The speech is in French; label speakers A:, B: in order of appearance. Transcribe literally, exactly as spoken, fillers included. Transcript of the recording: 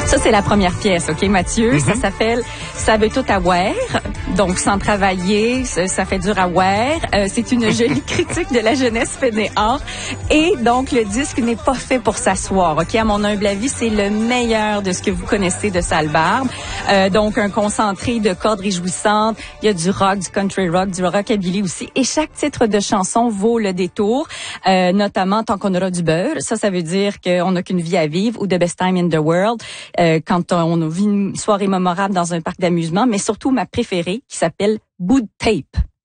A: Ça, c'est la première pièce, OK, Mathieu? Mm-hmm. Ça s'appelle « Ça veut tout avoir ». Donc, sans travailler, ça, ça fait dur à voir. Euh, c'est une jolie critique de la jeunesse fainéante. Et donc, le disque n'est pas fait pour s'asseoir, OK? À mon humble avis, c'est le meilleur de ce que vous connaissez de Sale Barbe. Euh, donc, un concentré de cordes réjouissantes. Il y a du rock, du country rock, du rockabilly aussi. Et chaque titre de chanson vaut le détour, euh, notamment « Tant qu'on aura du beurre ». Ça, ça veut dire qu'on n'a qu'une vie à vivre, ou « The Best Time in the World ». Euh, quand on vit une soirée mémorable dans un parc d'amusement, mais surtout ma préférée qui s'appelle Bout de tape.